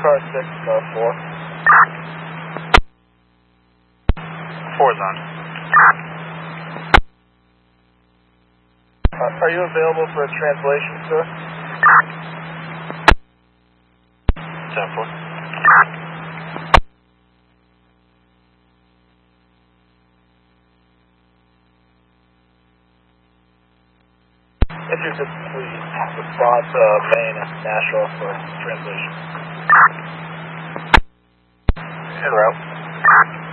car 6, car 4. 4's on. Are you available for a translation, sir? 10-4. If you could please respond to main and Nashville for translation. En route.